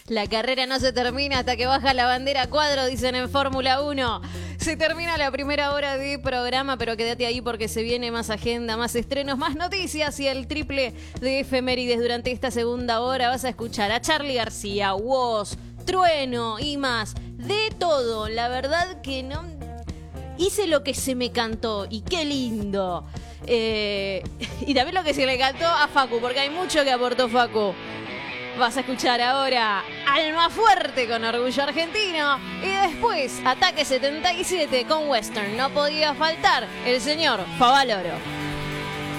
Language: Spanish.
La carrera no se termina hasta que baja la bandera a cuadro, dicen en Fórmula 1. Se termina la primera hora de programa, pero quédate ahí porque se viene más agenda, más estrenos, más noticias y el triple de efemérides. Durante esta segunda hora vas a escuchar a Charly García, Woz, Trueno y más. De todo, la verdad que no... Hice lo que se me cantó y qué lindo. Y también lo que se le cantó a Facu, porque hay mucho que aportó Facu. Vas a escuchar ahora Alma Fuerte con Orgullo Argentino y después Ataque 77 con Western. No podía faltar el señor Favaloro.